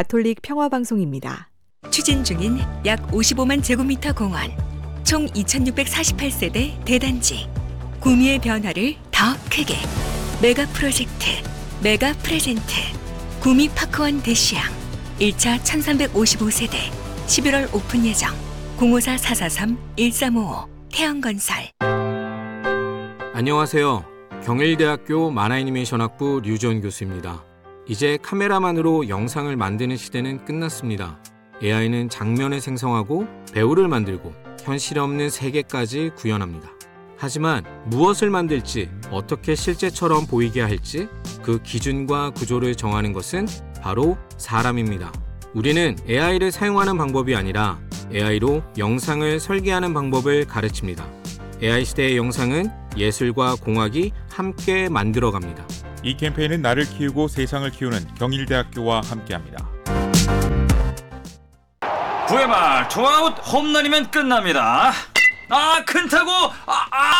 가톨릭 평화방송입니다. 추진 중인 약 55만 제곱미터 공원, 총 2,648세대 대단지, 구미의 변화를 더 크게. 메가 프로젝트, 메가 프레젠트, 구미 파크원 대시양 1차 1,355세대 11월 오픈 예정. 054-443-1355 태영건설. 안녕하세요. 경일대학교 만화애니메이션학부 류지원 교수입니다. 이제 카메라만으로 영상을 만드는 시대는 끝났습니다. AI는 장면을 생성하고 배우를 만들고 현실 없는 세계까지 구현합니다. 하지만 무엇을 만들지, 어떻게 실제처럼 보이게 할지 그 기준과 구조를 정하는 것은 바로 사람입니다. 우리는 AI를 사용하는 방법이 아니라 AI로 영상을 설계하는 방법을 가르칩니다. AI 시대의 영상은 예술과 공학이 함께 만들어갑니다. 이 캠페인은 나를 키우고 세상을 키우는 경일대학교와 함께합니다. 9회 말 투아웃 홈런이면 끝납니다. 큰 타구